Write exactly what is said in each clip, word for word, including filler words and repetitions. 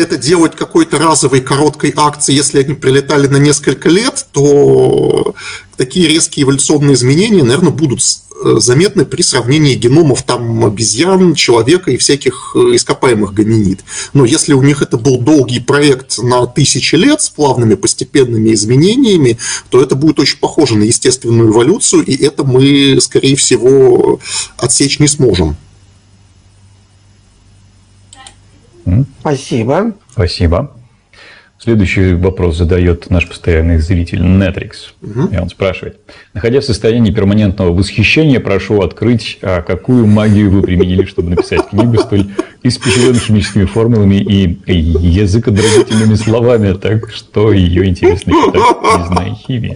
это делать какой-то разовой короткой акции, если они прилетали на несколько лет, то такие резкие эволюционные изменения, наверное, будут заметны при сравнении геномов там обезьян, человека и всяких ископаемых гоминид. Но если у них это был долгий проект на тысячи лет с плавными постепенными изменениями, то это будет очень похоже на естественную эволюцию, и это мы, скорее всего, отсечь не сможем. Спасибо. Спасибо. Следующий вопрос задает наш постоянный зритель Нетрикс. Угу. И он спрашивает. Находясь в состоянии перманентного восхищения, прошу открыть, а какую магию вы применили, чтобы написать книгу столь испещренной химическими формулами и языкодробительными словами, так что ее интересно читать, не зная химии.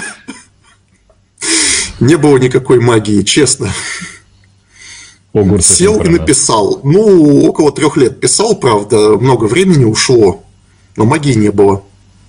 Не было никакой магии, честно. Огурцы Сел и написал. Ну, около трех лет писал, правда, много времени ушло, но магии не было.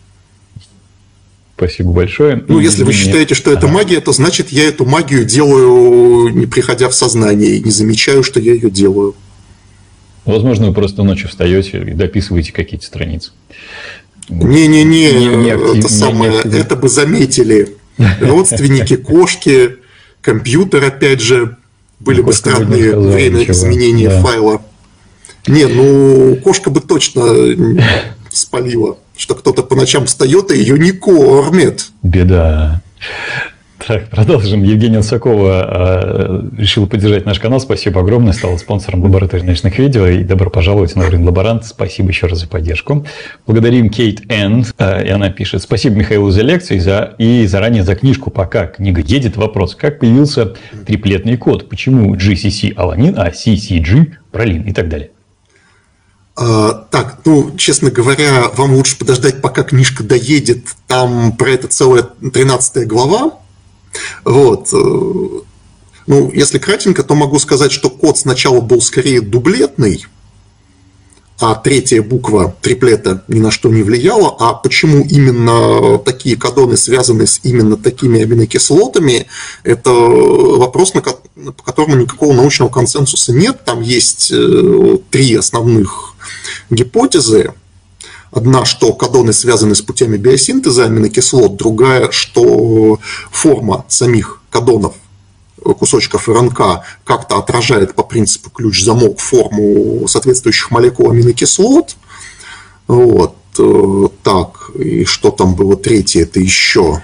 Спасибо большое. Ну, если вы считаете, что это магия, то значит, я эту магию делаю, не приходя в сознание, и не замечаю, что я ее делаю. Возможно, вы просто ночью встаете и дописываете какие-то страницы. Не-не-не, это самое, это бы заметили родственники, кошки, компьютер, опять же. Были бы странные время изменения да. файла. Не, ну, кошка бы точно спалила, что кто-то по ночам встает, и ее не кормит. Беда. Так, продолжим. Евгения Лысакова решила поддержать наш канал. Спасибо огромное. Стала спонсором лаборатории научных видео. И добро пожаловать на уровень лаборант. Спасибо еще раз за поддержку. Благодарим Кейт Энн. И она пишет. Спасибо Михаилу за лекцию и, за, и заранее за книжку. Пока книга едет, вопрос. Как появился триплетный код? Почему джи си си аланин, а си си джи пролин и так далее? А, так, ну, честно говоря, вам лучше подождать, пока книжка доедет. Там про это целая тринадцатая глава. Вот. Ну, если кратенько, то могу сказать, что код сначала был скорее дублетный, а третья буква триплета ни на что не влияла. А почему именно такие кодоны связаны с именно такими аминокислотами, это вопрос, по которому никакого научного консенсуса нет. Там есть три основных гипотезы. Одна, что кодоны связаны с путями биосинтеза аминокислот, другая, что форма самих кодонов, кусочков эр эн ка, как-то отражает по принципу ключ-замок форму соответствующих молекул аминокислот. Вот. Так, и что там было третье, это еще...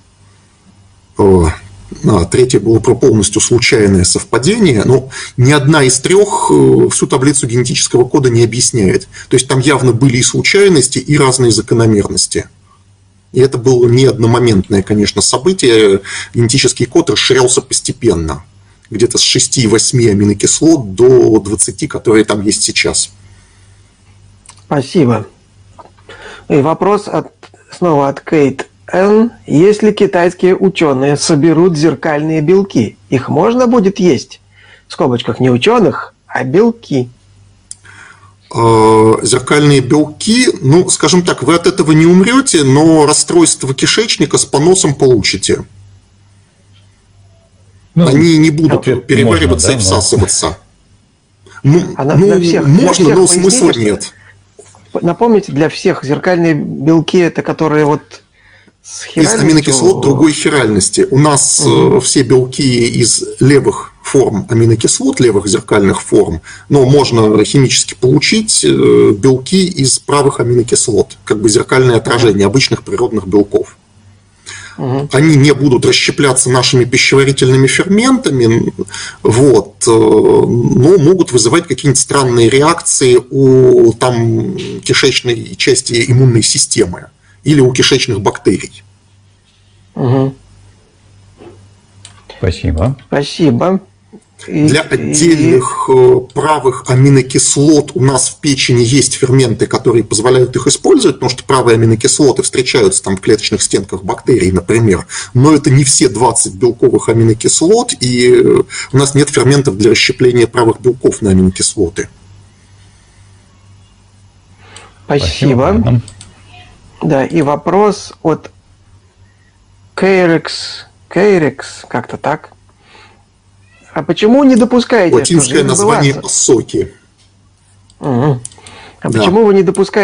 А, третье было про полностью случайное совпадение, но ни одна из трех всю таблицу генетического кода не объясняет. То есть там явно были и случайности, и разные закономерности. И это было не одномоментное, конечно, событие. Генетический код расширялся постепенно. Где-то с шести-восьми аминокислот до двадцати, которые там есть сейчас. Спасибо. И вопрос от, снова от Кейт Н. Если китайские ученые соберут зеркальные белки, их можно будет есть? В скобочках не ученых, а белки. Зеркальные белки, ну, скажем так, вы от этого не умрете, но расстройство кишечника с поносом получите. Ну, Они не будут перевариваться можно, да, и всасываться. Но... Ну, а ну для всех, можно, для всех но смысла нет. Напомните, для всех зеркальные белки, это которые вот... Из аминокислот другой хиральности. У нас угу. все белки из левых форм аминокислот, левых зеркальных форм, но можно химически получить белки из правых аминокислот, как бы зеркальное отражение обычных природных белков. Угу. Они не будут расщепляться нашими пищеварительными ферментами, вот, но могут вызывать какие-нибудь странные реакции у там, кишечной части иммунной системы или у кишечных бактерий. Угу. Спасибо. Спасибо. И, Для отдельных и... правых аминокислот у нас в печени есть ферменты, которые позволяют их использовать, потому что правые аминокислоты встречаются там в клеточных стенках бактерий, например. Но это не все двадцать белковых аминокислот, и у нас нет ферментов для расщепления правых белков на аминокислоты. Спасибо. Спасибо. Да, и вопрос от Кейрекс, Кейрекс, как-то так. А почему не допускаете, латинское название осоки. Угу. А Да. почему вы не допускаете